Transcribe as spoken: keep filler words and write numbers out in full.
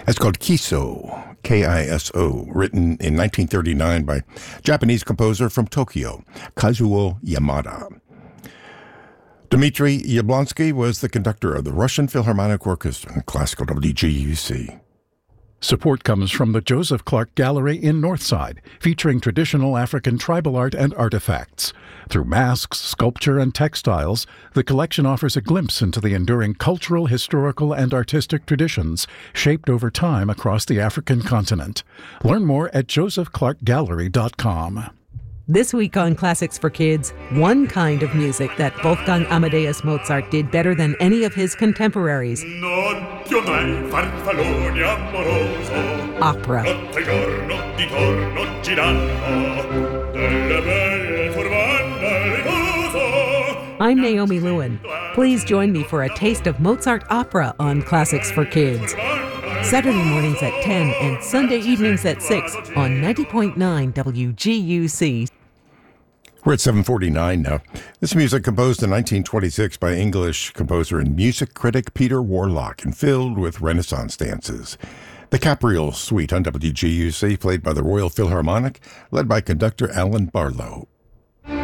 It's called Kiso, K I S O, written in nineteen thirty-nine by Japanese composer from Tokyo, Kazuo Yamada. Dmitry Yablonsky was the conductor of the Russian Philharmonic Orchestra in classical W G U C. Support comes from the Joseph Clark Gallery in Northside, featuring traditional African tribal art and artifacts. Through masks, sculpture, and textiles, the collection offers a glimpse into the enduring cultural, historical, and artistic traditions shaped over time across the African continent. Learn more at joseph clark gallery dot com. This week on Classics for Kids, one kind of music that Wolfgang Amadeus Mozart did better than any of his contemporaries. Opera. I'm Naomi Lewin. Please join me for a taste of Mozart opera on Classics for Kids. Saturday mornings at ten and Sunday evenings at six on ninety point nine W G U C. We're at seven forty-nine now. This music composed in nineteen twenty-six by English composer and music critic Peter Warlock and filled with Renaissance dances. The Capriole Suite on W G U C, played by the Royal Philharmonic, led by conductor Alan Barlow.